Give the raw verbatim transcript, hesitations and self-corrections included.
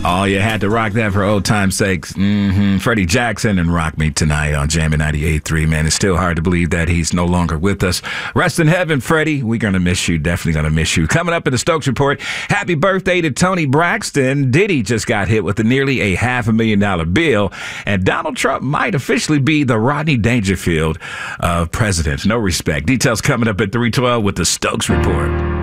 Oh, you had to rock that for old time's sakes. Mm-hmm. Freddie Jackson and Rock Me Tonight on Jammin' ninety-eight point three. Man, it's still hard to believe that he's no longer with us. Rest in heaven, Freddie. We're going to miss you. Definitely going to miss you. Coming up in the Stokes Report, happy birthday to Tony Braxton. Diddy just got hit with a nearly a half a million dollar bill, and Donald Trump might officially be the Rodney Dangerfield of presidents. No respect. Details coming up at three twelve with the Stokes Report.